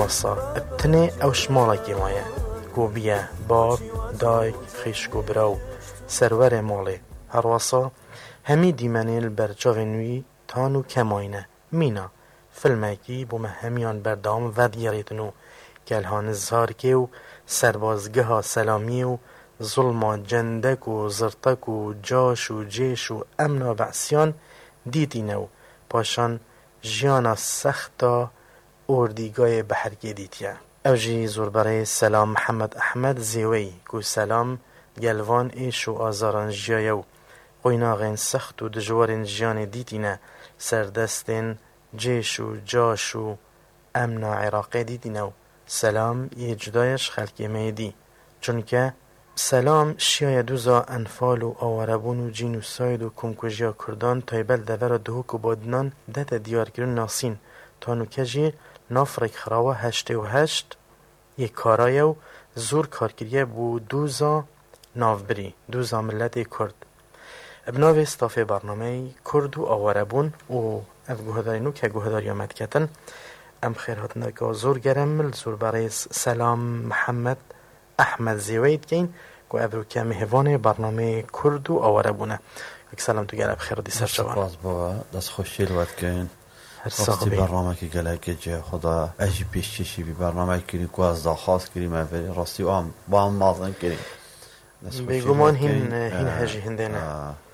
هەروەسا ابتنێ ئەو شماڵێکی وایە گۆ بیە باب دایک خیشک و برا و سەروەرێ ماڵێ هەروەسا هەمی دیمەنێ بەرچاوێ نوی تان و کەماینە مینە فیلمێکی بۆمە هەمیان بەردەوام ڤەدگێڕێتن و گەلهان زارکێ و سەربازگەها سەلامیێ و زوڵما جەندەک و زرتەک و جاش و جێش و ئەمنا بەعسیان دیتینە و پاشان ژیانە سەختا ئۆردیگایە بەهەرگێ دیتیە ئەوژی زۆربەرەی سەلام محەممەد ئەحمەد زێوەی گو سەلام گەلوان ئێش و ئازاران ژیایە و قۆیناغێن سەخت و دژوارێن ژیانێ دیتینە سەردەستێن جێش و جاش و ئەمنا عێراقێ دیتینە و سەلام یە جودایەش خەلکێمەیە دی چونکە سەلام شیایە دووزا ئەنفال و ئاوارەبوون و جینوساید و کۆمکوژیا کوردان تایبەت دەڤەرە دهۆک و بادنان دەتە دیارکردن ناسین تانوکەژی نافڕێک خراوە هەشتێ و هەشت یە کارایە و زۆر کارکردیە بوو دووزا ناوبری دووزا ملەتێ کورد بناوێ ستافێ بەرنامەی کورد و ئاوارەبوون و ئەف گوهدارین و کە گوهداریا مەدکەتن ئەم خێرهاتنەکە زۆر گەرەمل زۆربەرەی سەلام محەممەد ئەحمەد زێوەی دکەین و ئەبروکە میهێوانێ بەرنامەی کورد و ئاوارەبوونە وەک سەلام تو گەلە بخێڕ دیسەر شەوان سپاس بەوە دەستخۆشی لەوەتکەین ڕاستی بەرنامەکی گەلەکە جێ خۆدا ئەژی پێشکەشی بەرنامەی کردی گواز داخواست کردی ڕاستی وام مازن کردی بێگومان هین هەژی هەندێنە